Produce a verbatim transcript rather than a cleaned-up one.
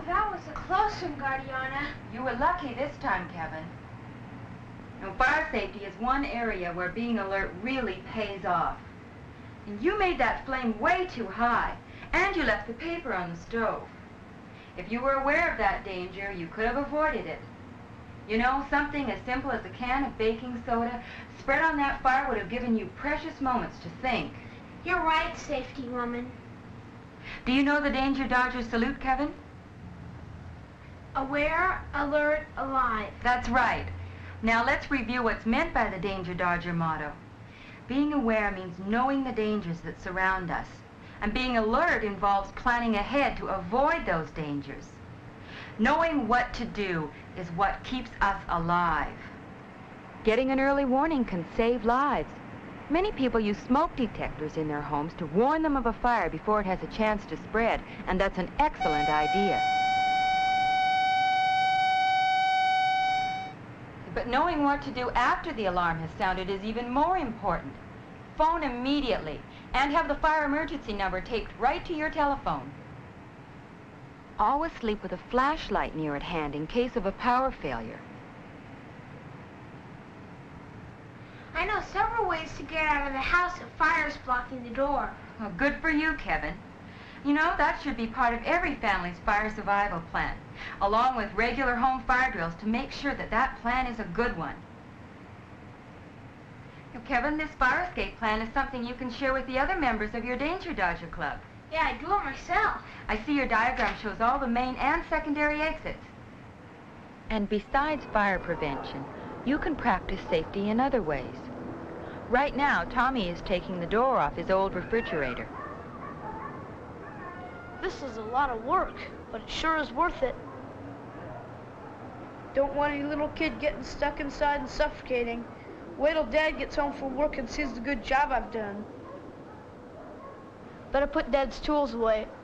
that was a close one, Guardiana. You were lucky this time, Kevin. Now, fire safety is one area where being alert really pays off. And you made that flame way too high, and you left the paper on the stove. If you were aware of that danger, you could have avoided it. You know, something as simple as a can of baking soda spread on that fire would have given you precious moments to think. You're right, safety woman. Do you know the Danger Dodger salute, Kevin? Aware, alert, alive. That's right. Now let's review what's meant by the Danger Dodger motto. Being aware means knowing the dangers that surround us. And being alert involves planning ahead to avoid those dangers. Knowing what to do is what keeps us alive. Getting an early warning can save lives. Many people use smoke detectors in their homes to warn them of a fire before it has a chance to spread, and that's an excellent idea. But knowing what to do after the alarm has sounded is even more important. Phone immediately and have the fire emergency number taped right to your telephone. Always sleep with a flashlight near at hand in case of a power failure. I know several ways to get out of the house if fire's blocking the door. Well, good for you, Kevin. You know, that should be part of every family's fire survival plan, along with regular home fire drills to make sure that that plan is a good one. Now, Kevin, this fire escape plan is something you can share with the other members of your Danger Dodger Club. Yeah, I do it myself. I see your diagram shows all the main and secondary exits. And besides fire prevention, you can practice safety in other ways. Right now, Tommy is taking the door off his old refrigerator. This is a lot of work, but it sure is worth it. Don't want any little kid getting stuck inside and suffocating. Wait till Dad gets home from work and sees the good job I've done. Better put Dad's tools away,